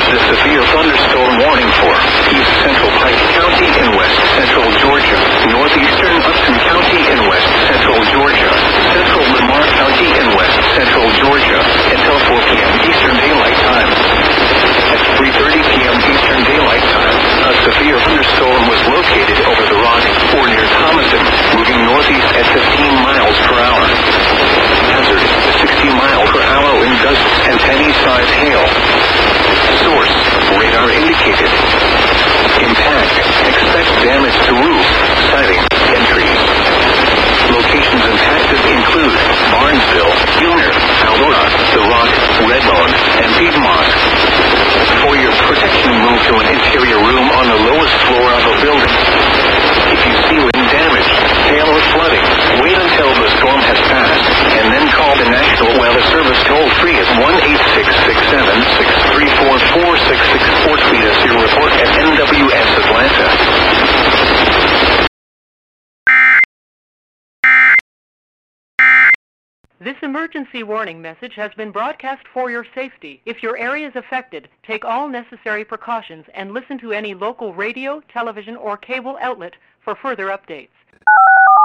The severe thunderstorm warning for East Central Pike County in West Central Georgia, Northeastern Upton County in West Central Georgia, Central Lamar County in West Central Georgia, until 4 p.m. Eastern Daylight Time. At 3:30 p.m. Eastern Daylight Time, a severe thunderstorm was located over the Rock or near Thomason, moving northeast at 15 miles per hour. Hazard, 60 miles per hour wind gusts and penny-sized hail. Source, radar indicated. Impact, expect damage to roof, siding, and trees. Locations impacted include Barnesville, Gilmer, Eldora, The Rock, Redbone, and Piedmont. For your protection, move to an interior room on the lowest floor of a building. If you see wind damage, hail or flooding, wait until the storm has passed, and then call the National Weather Service toll-free at 1-866-7-634-4664. Tweet us your report at NWS Atlanta. This emergency warning message has been broadcast for your safety. If your area is affected, take all necessary precautions and listen to any local radio, television, or cable outlet for further updates.